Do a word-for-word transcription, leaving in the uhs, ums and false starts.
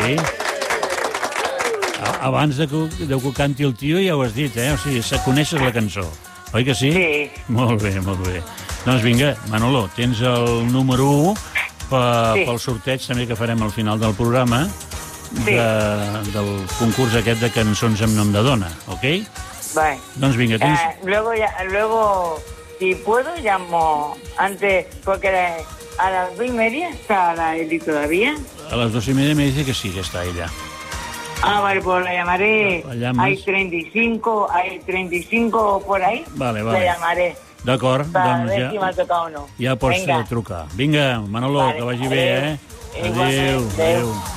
sí. Abans de que, de que ho canti el tio ja ho has dit, eh? O sigui, coneixes la cançó, oi que sí? Sí. Molt bé, molt bé. Doncs vinga, Manolo, tens el número u pe, sí. pel sorteig també que farem al final del programa de, sí. del concurs aquest de cançons amb nom de dona, ok? Vale. Doncs vinga, tens... Eh, luego, ya, luego, si puedo, llamo antes, porque a las dos y media está la Eli todavía. A las dos y media me dice que sí, que está ella. Ah, vale, pues la llamaré. La llamas. Hay treinta y cinco, hay treinta y cinco por ahí. Vale, vale. La llamaré. D'acord, Para doncs ver ja, si m'ha tocat o no. ja pots Venga. trucar. Vinga, Manolo, Vale, que vagi adeu. bé, eh? Igualment, Adéu, adéu. adéu.